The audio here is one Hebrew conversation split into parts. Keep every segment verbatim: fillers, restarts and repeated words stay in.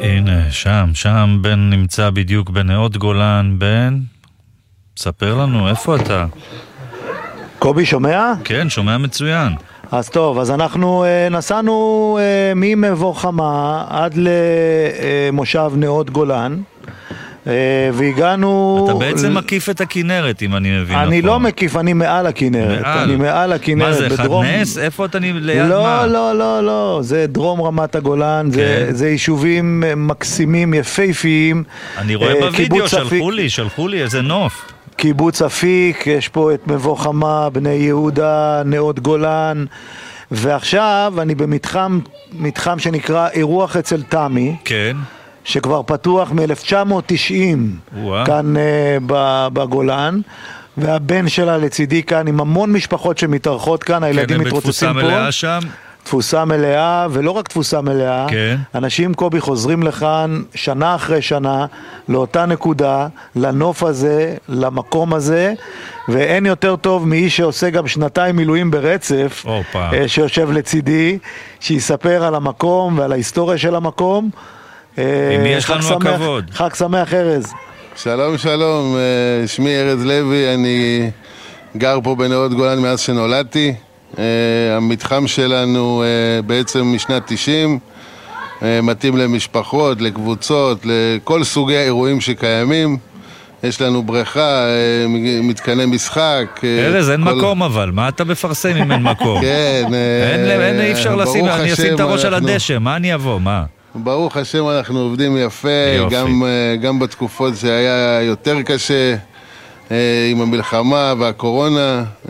הנה, שם, שם בן נמצא בדיוק בנאות גולן. בן, ספר לנו, איפה אתה? קובי, שומע? כן, שומע מצוין. אז טוב, אז אנחנו אה, נסענו אה, ממבוא חמה עד למושב נאות גולן, אה, והגענו... אתה בעצם ל... מקיף את הכינרת, אם אני מבין. אני נכון. לא מקיף, אני מעל הכינרת. מעל? אני מעל הכינרת. מה זה, בדרום... חדנס? איפה אתה ליד לא, מה? לא, לא, לא, זה דרום רמת הגולן, כן. זה, זה יישובים מקסימים, יפהפיים. אני רואה אה, בווידאו, שלחו אפי... לי, שלחו לי איזה נוף. קיבוץ אפיק, יש פה את מבוא חמה, בני יהודה, נאות גולן, ועכשיו אני במתחם מתחם שנקרא אירוח אצל תמי, כן. שכבר פתוח מ-אלף תשע מאות תשעים כאן uh, בגולן, והבן שלה לצידי כאן עם המון משפחות שמתארחות כאן, הילדים כן, מתרוצצים פה. בתפוסה מלאה שם. תפוסה מלאה, ולא רק תפוסה מלאה, כן. אנשים, קובי, חוזרים לכאן שנה אחרי שנה, לאותה נקודה, לנוף הזה, למקום הזה, ואין יותר טוב מאיש שעושה גם שנתיים מילואים ברצף, אופה. שיושב לצידי, שיספר על המקום ועל ההיסטוריה של המקום. עם מי יש לנו שמח, הכבוד? חג שמח, ארז. שלום, שלום, שמי ארז לוי, אני גר פה בנאות גולן מאז שנולדתי. Uh, המתחם שלנו uh, בעצם משנת תשעים, uh, מתאים למשפחות, לקבוצות, לכל סוגי האירועים שקיימים. יש לנו בריכה, uh, מתקני משחק. ארז, uh, אין כל... מקום אבל, מה אתה מפרסם אם אין מקום? כן. אין, uh, אין, אי אפשר לשים, אני אשים את הראש אנחנו... על הדשא, מה אני אבוא, מה? ברוך השם, אנחנו עובדים יפה, גם, uh, גם בתקופות שהיה יותר קשה, uh, עם המלחמה והקורונה. Uh,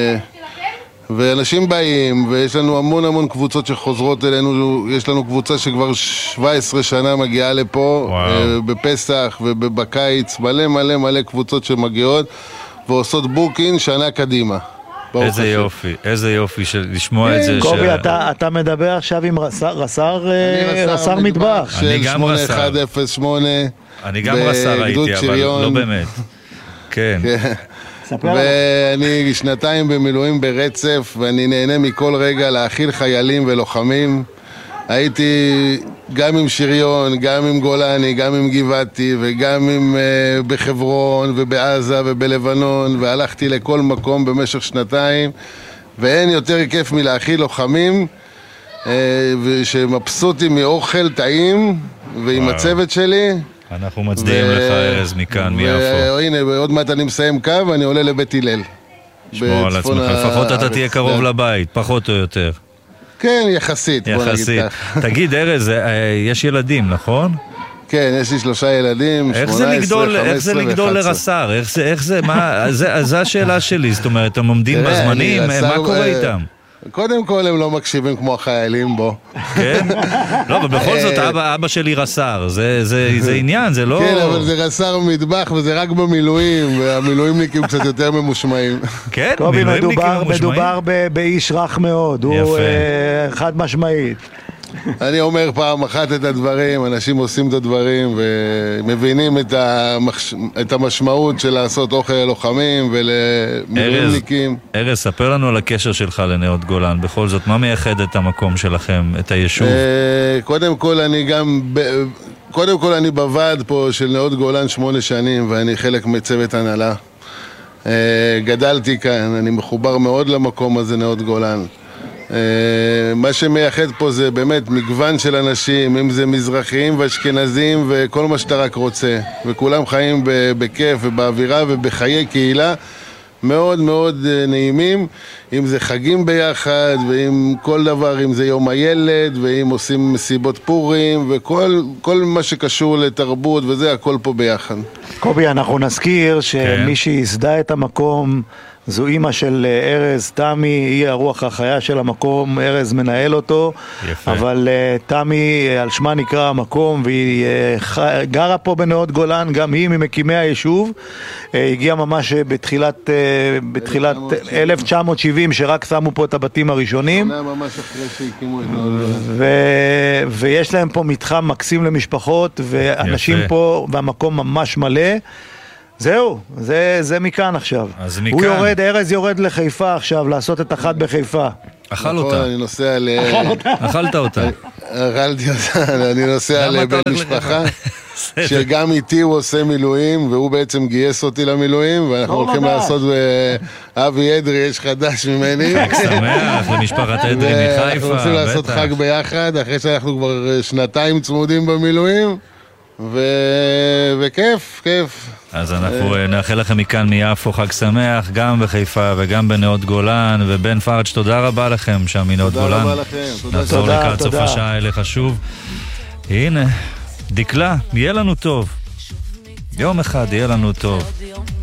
ואנשים באים, ויש לנו המון המון קבוצות שחוזרות אלינו. יש לנו קבוצה שכבר שבע עשרה שנה מגיעה לפה, וואו. בפסח ובקיץ, מלא מלא מלא קבוצות שמגיעות ועושות בוקינג שנה קדימה. איזה חשב. יופי, איזה יופי של לשמוע את זה. קובי, ש... אתה, אתה מדבר עכשיו עם רס"ר, רס"ר, רס"ר מטבח אני גם שמונה אחד אפס שמונה. אני גם רס"ר הייתי, אבל לא באמת. כן. ואני שנתיים במילואים ברצף, ואני נהנה מכל רגע להאכיל חיילים ולוחמים. הייתי גם עם שריון, גם עם גולני, גם עם גבעתי, וגם עם uh, בחברון ובעזה ובלבנון, והלכתי לכל מקום במשך שנתיים, ואין יותר כיף מלהאכיל לוחמים uh, שמבסוטים מאוכל טעים ועם וואו. הצוות שלי. אנחנו מצדיעים לך ארז מכאן, מיפו. הנה, עוד מעט אני מסיים קו ואני עולה לבית הלל. שמור על עצמך, לפחות אתה תהיה קרוב לבית, פחות או יותר. כן, יחסית, בוא נגיד כך. תגיד ארז, יש ילדים, נכון? כן, יש לי שלושה ילדים, שמונה עשרה, חמש עשרה איך זה לגדול לרס"ר? איך זה, מה, זו השאלה שלי, זאת אומרת, הם עומדים בזמנים, מה קורה איתם? קודם כל הם לא מקשיבים כמו החיילים בו. כן? לא, אבל בכל זאת אבא שלי רס"ר, זה עניין, זה לא... כן, אבל זה רס"ר מטבח וזה רק במילואים, והמילואימניקים קצת יותר ממושמעים. כן, מילואימניקים ממושמעים. מדובר באיש רך מאוד, הוא חד משמעית. אני אומר פעם אחת את הדברים, אנשים עושים את הדברים ומבינים את, המחש... את המשמעות של לעשות אוכל ללוחמים ולמילואימניקים. ארז, ארז, ספר לנו על הקשר שלך לנאות גולן, בכל זאת, מה מייחד את המקום שלכם, את היישוב? קודם כל אני גם, קודם כל אני בוועד פה של נאות גולן שמונה שנים ואני חלק מצוות הנהלה. גדלתי כאן, אני מחובר מאוד למקום הזה, נאות גולן. Uh, מה שמייחד פה זה באמת מגוון של אנשים, אם זה מזרחיים ואשכנזים וכל מה שאתה רק רוצה, וכולם חיים בכיף ובאווירה ובחיי קהילה מאוד מאוד uh, נעימים, אם זה חגים ביחד ואם כל דבר, אם זה יום הילד ואם עושים מסיבות פורים וכל כל מה שקשור לתרבות וזה, הכל פה ביחד. קובי, אנחנו נזכיר שמי שיסדה את המקום זו אימא של ארז, תמי, היא הרוח החיה של המקום, ארז מנהל אותו. יפה. אבל uh, תמי, על שמה נקרא המקום, והיא uh, גרה פה בנאות גולן, גם היא ממקימי היישוב, uh, הגיעה ממש בתחילת, uh, בתחילת אלף תשע מאות שבעים, שרק שמו פה את הבתים הראשונים. ממש אחרי שהקימו את נאות גולן. ו- ויש להם פה מתחם מקסים למשפחות, ואנשים יפה. פה, והמקום ממש מלא. זהו, זה, זה מכאן עכשיו. אז מכאן. הוא יורד, ארז יורד לחיפה עכשיו, לעשות את אחת בחיפה. אכל אותה. אני נוסע ל... אכלת אותה. אכלתי אותה, אני נוסע לבן משפחה, שגם איתי הוא עושה מילואים, והוא בעצם גייס אותי למילואים, ואנחנו הולכים לעשות, אבי אדרי, יש חדש ממני. חג שמח למשפחת אדרי מחיפה. אנחנו הולכים לעשות חג ביחד, אחרי שאנחנו כבר שנתיים צמודים במילואים, וכיף, כיף. אז אנחנו נאחל לכם מכאן מיפו חג שמח, גם בחיפה וגם בנאות גולן, ובן פרג' תודה רבה לכם שם מנאות גולן. תודה רבה לכם. נעצור לקראת סוף השעה אליך שוב. הנה, דקלה, יהיה לנו טוב. יום אחד יהיה לנו טוב.